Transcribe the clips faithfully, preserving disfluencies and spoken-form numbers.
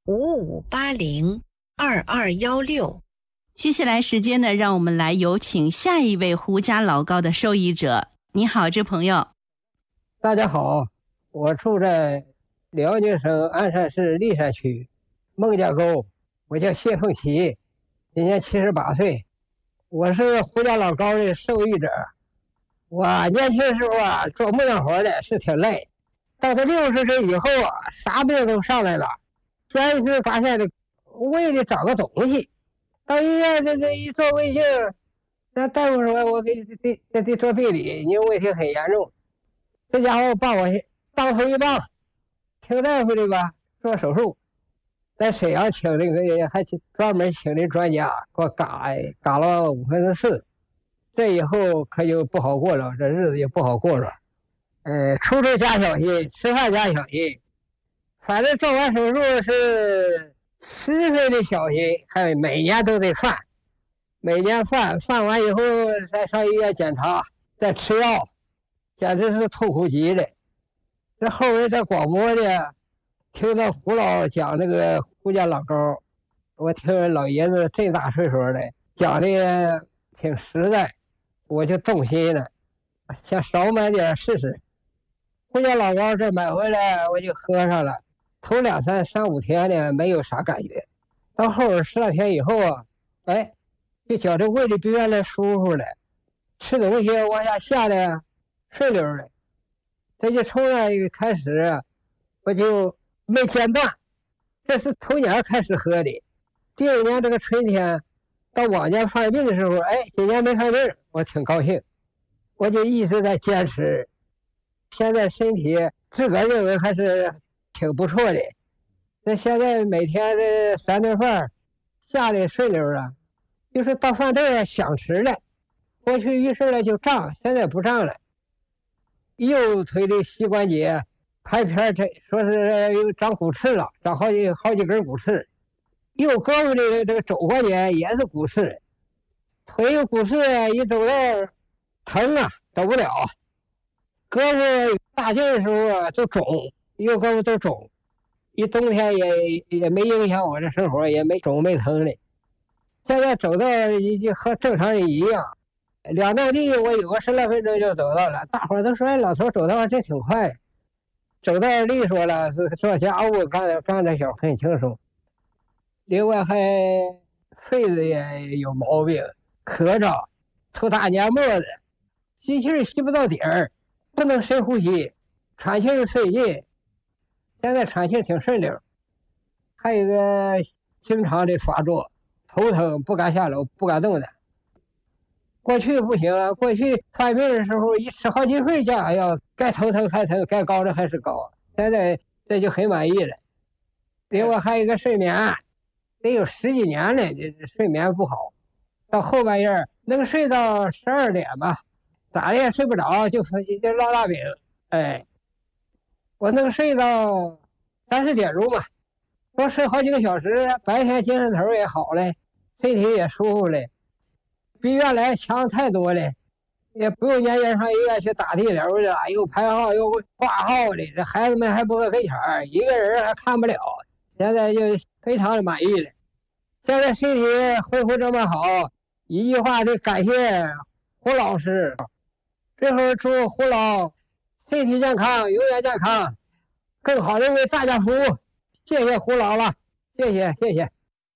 五五八零二二幺六。 接下来时间呢，让我们来有请下一位胡家老高的受益者。你好，这朋友。 大家好，我住在辽宁省鞍山市历山区孟家沟，我叫谢凤琪，今年七十八岁，我是胡家老高的受益者。我年轻时候啊，做木匠活的是挺累，到了六十岁以后啊，啥病都上来了，先是发现的胃里长个东西，到医院这这一做胃镜，那大夫说我给得得得做病理，因为问题很严重。这家伙把我当头一棒，听大夫的吧，做手术，在沈阳请那个还专门请的专家给我嘎嘎了五分之四，这以后可就不好过了，这日子也不好过了。呃，出出加小心，吃饭加小心，反正做完手术是十分的小心，还每年都得犯，每年犯犯完以后再上医院检查，再吃药，简直是痛苦极了。这后来在广播呢，听到胡老讲那个胡家老高，我听老爷子这大岁数的讲的挺实在，我就动心了，想少买点试试。胡家老高这买回来我就喝上了，头两三三五天呢没有啥感觉，到后边十来天以后啊，哎，就觉得胃里比原来舒服了，吃东西往下下的顺溜了。这就从那一个开始，我就没间断，这是头年开始喝的。第二年这个春天，到往年犯病的时候，哎，今年没犯病，我挺高兴，我就一直在坚持。现在身体自个儿认为还是挺不错的。那现在每天这三顿饭下的顺溜啊，就是到饭店想吃了，过去于是呢就胀，现在不胀了。右腿的膝关节拍片，这说是有长骨刺了，长好几好几根骨刺。右胳膊的这个肘关节也是骨刺，腿有骨刺，一走道疼啊，走不了。胳膊大劲的时候啊，都肿，右胳膊都肿。一冬天也也没影响我这生活，也没肿没疼的。现在走道已经和正常人一样，两站地我有个十来分钟就走到了。大伙儿都说：“哎，老头走道这挺快，走道利索了，是做家务干干的小很轻松。”另外还肺子也有毛病，咳着，抽大黏沫子，吸气吸不到底儿，不能深呼吸，喘气费劲。现在喘气挺顺溜。还有一个经常的发作，头疼，不敢下楼，不敢动弹。过去不行啊，过去犯病的时候一吃好几份降药，该头疼还疼，该高的还是高。现在这就很满意了。另外还有一个睡眠，得有十几年了，这睡眠不好，到后半夜能睡到十二点吧，咋的也睡不着，就就落大饼。哎，我能睡到三四点钟吧，多睡好几个小时，白天精神头也好了，身体也舒服了，比原来强太多了，也不用年年上医院去打地流的，又排号又挂号的，这孩子们还不搁跟前儿，一个人还看不了，现在就非常的满意了。现在身体恢复这么好，一句话得感谢胡老师。最后祝胡老身体健康，永远健康，更好的为大家服务。谢谢胡老了，谢谢谢谢。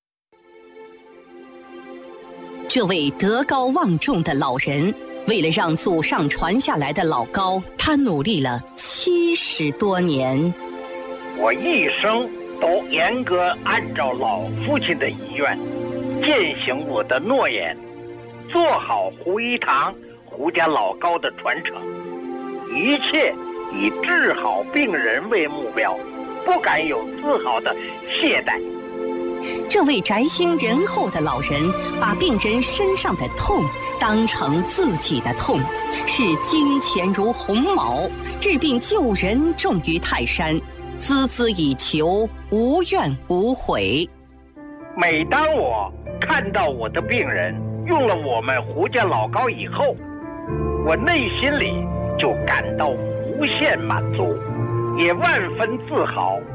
这位德高望重的老人，为了让祖上传下来的老高，他努力了七十多年。 我一生都严格按照老父亲的遗愿，践行我的诺言，做好胡一堂、胡家老高的传承，一切以治好病人为目标，不敢有丝毫的懈怠。 这位宅心仁厚的老人，把病人身上的痛当成自己的痛，视金钱如鸿毛，治病救人重于泰山，孜孜以求，无怨无悔。 每当我看到我的病人用了我们胡家老高以后，我内心里就感到无限满足，也万分自豪。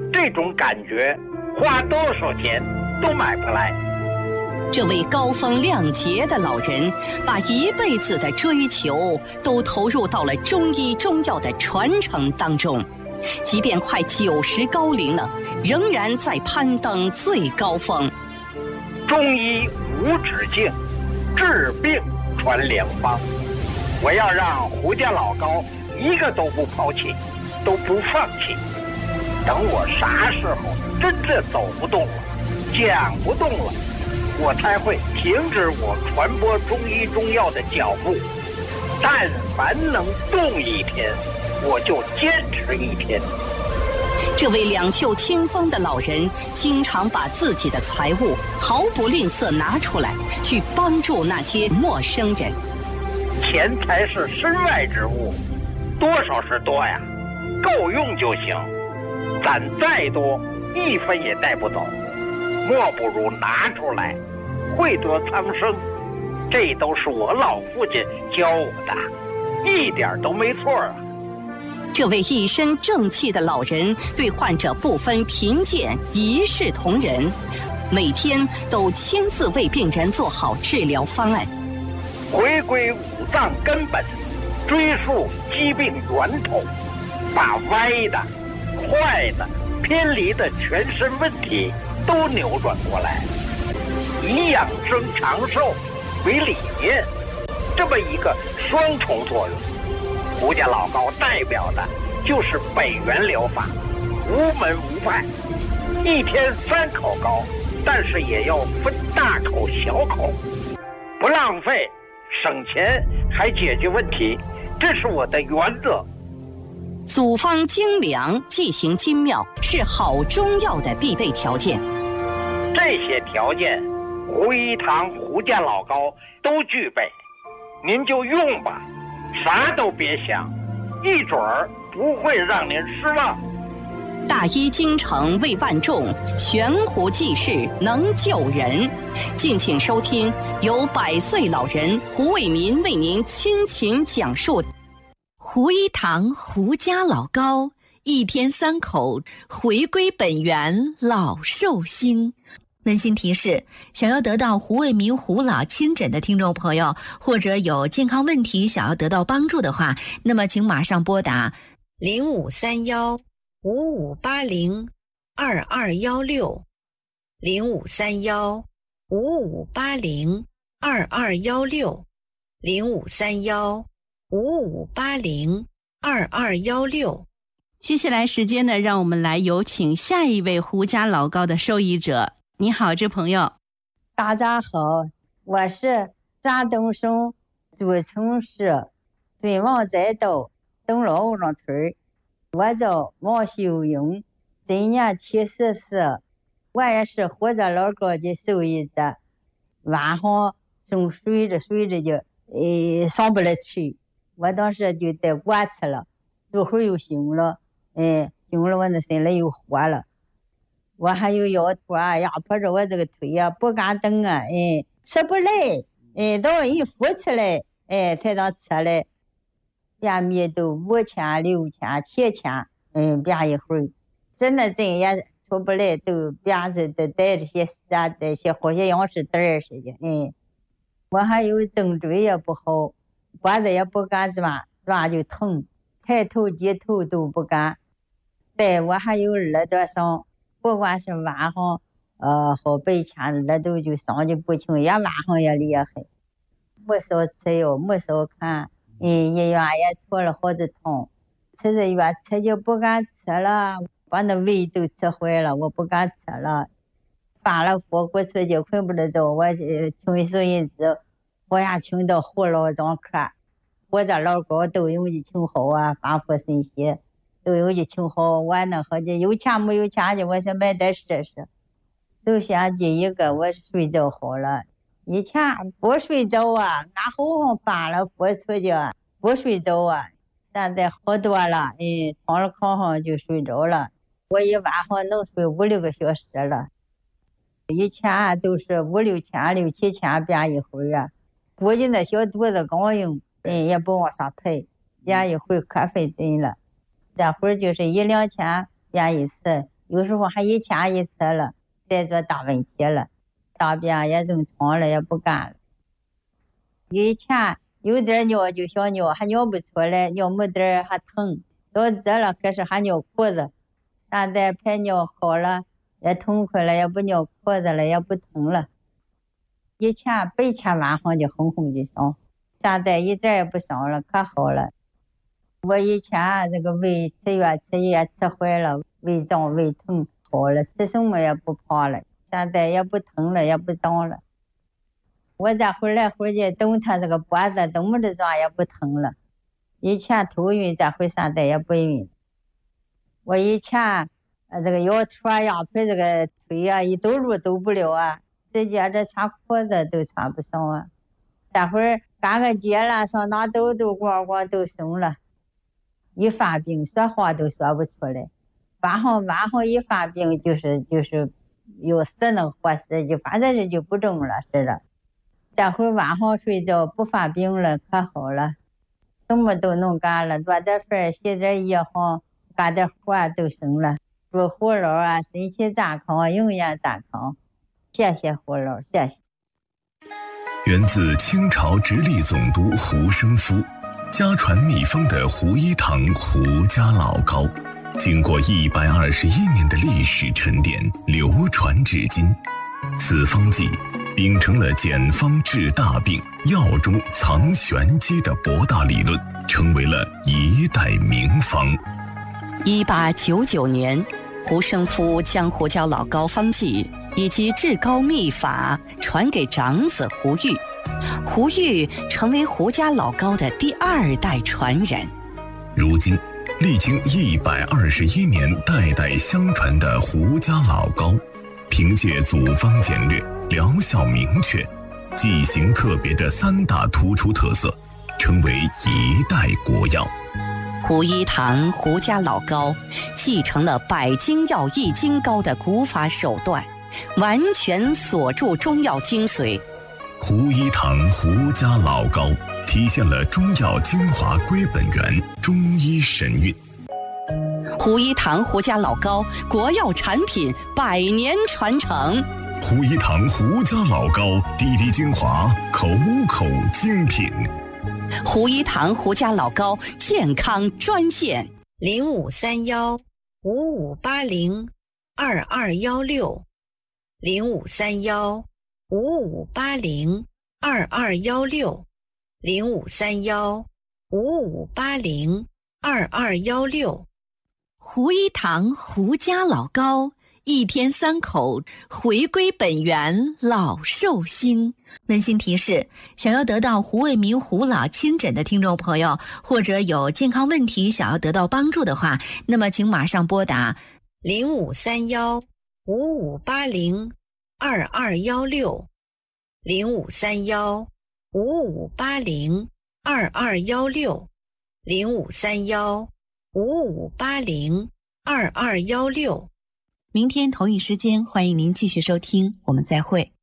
这种感觉花多少钱都买不来。 这位高风亮节的老人，把一辈子的追求都投入到了中医中药的传承当中，即便快九十高龄了，仍然在攀登最高峰。 中医无止境，治病传良方。我要让胡家老高一个都不抛弃，都不放弃。等我啥时候真正走不动了，讲不动了，我才会停止我传播中医中药的脚步。但凡能动一天，我就坚持一天。 这位两袖清风的老人，经常把自己的财物毫不吝啬拿出来，去帮助那些陌生人。 钱财是身外之物，多少是多呀，够用就行。攒再多，一分也带不走。莫不如拿出来，惠得苍生。这都是我老父亲教我的，一点都没错啊。 这位一身正气的老人，对患者不分贫贱，一视同仁，每天都亲自为病人做好治疗方案。 回归五脏根本，追溯疾病源头，把歪的、坏的、偏离的全身问题都扭转过来，以养生长寿为理念，这么一个双重作用。胡家老高代表的就是北元疗法，无门无派，一天三口膏，但是也要分大口小口，不浪费，省钱还解决问题，这是我的原则。 组方精良，剂行精妙，是好中药的必备条件。 这些条件，胡一堂胡家老高都具备，您就用吧，啥都别想，一准儿不会让您失望。 大医精诚为万众，悬壶济世能救人。敬请收听由百岁老人胡卫民为您倾情讲述。 胡一堂胡家老高，一天三口，回归本源，老寿星。温馨提示：想要得到胡卫民胡老亲诊的听众朋友，或者有健康问题想要得到帮助的话，那么请马上拨打零五三幺五五八零二二幺六，零五三幺五五八零二二幺六，零五三幺五五八零二二幺六。 接下来时间呢，让我们来有请下一位胡家老高的受益者。你好，这朋友。 大家好，我是山东省诸城市尊王载道东老五庄村，我叫王秀英，今年七十四，我也是胡家老高的受益者。晚上正睡着睡着就呃上不来去，我当时就带过去了，一会儿又醒了，哎，醒了我那心里又活了。我还有腰托啊，压迫着我这个腿呀、啊，不敢动啊，哎，吃不来，哎，到一扶起来，哎，才能吃来，便秘都五千、六千、七千，嗯，便一会儿，真的真也出不来，都便子都带这些啥带些好些样式袋似的，哎，我还有颈椎也不好，脖子也不敢转，转就疼，抬头低头都不敢，对，我还有耳朵上。不管是晚上，呃，好白天那都就伤的不轻，也晚上也厉害，没少吃药，没少看，嗯，医院也出了好几趟，吃着药吃就不敢吃了，把那胃都吃坏了，我不敢吃了，发了火锅出去困不得着，我请收银子，好像请到胡老张科，或者老高都用的挺好啊，反复信息。都有的挺好，我那好的有钱没有钱的，我想买点试试。首先第一个，我睡觉好了，以前不睡着啊，俺好像翻了火出去不睡着啊，现在好多了，哎，躺了炕上就睡着了，我一晚上能睡五六个小时了。以前都是五六千、六七千便一会儿啊，估计那小肚子刚硬，哎，也不往上抬，便一会儿可费劲了。这会儿就是一两千便一次， 有时候还一掐一次了，再做大问题了，大便也正常了，也不干了。以前有点尿就想尿，还尿不出来，尿没点还疼，到这了可是还尿裤子，现在排尿好了，也痛快了，也不尿裤子了，也不疼了。以前白天晚上就哼哼就响，现在一点也不响了，可好了。我以前这个胃吃药吃药吃坏了，胃胀胃疼好了，吃什么也不胖了，现在也不疼了，也不胀了。我再回来回去动他这个脖子动不着状也不疼了，以前头晕，这回现在也不晕。我以前呃这个腰戳呀陪这个腿呀一走路走不了啊，直接这穿裤子都穿不上啊。这会儿干个节了，上哪走都光光都松了，一发病说话都说不出来，晚上晚上一发病就是就是有死能活死，就反正是就不中了似的。这会儿晚上睡觉不发病了，可好了，什么都能干了，做点饭洗点衣裳干点活都行了。祝胡老啊身体健康，永远健康。谢谢胡老，谢谢。 源自清朝直隶总督胡生夫，家传秘方的胡一堂胡家老膏，经过一百二十一年的历史沉淀，流传至今。此方剂秉承了简方治大病、药中藏玄机的博大理论，成为了一代名方。 一八九九年，胡生夫将胡家老膏方剂以及治膏秘法传给长子胡玉，胡玉成为胡家老膏的第二代传人。 如今，历经一百二十一年代代相传的胡家老膏，凭借组方简略、疗效明确、剂型特别的三大突出特色，成为一代国药。 胡一堂胡家老膏继承了百精药益精膏的古法手段，完全锁住中药精髓。 胡一堂胡家老膏体现了中药精华归本源，中医神韵。 胡一堂胡家老膏国药产品百年传承。 胡一堂胡家老膏滴滴精华，口口精品。 胡一堂胡家老膏健康专线零五三幺五五八零二二幺六，零五三幺五五八零二二幺六，零五三幺五五八零二二幺六。胡一堂胡家老膏，一天三口，回归本源，老寿星。温馨提示：想要得到胡卫民胡老亲诊的听众朋友，或者有健康问题想要得到帮助的话，那么请马上拨打零五三幺五五八零二二幺六，零五三幺五五八零二二幺六，零五三幺五五八零二二幺六。明天同一时间，欢迎您继续收听，我们再会。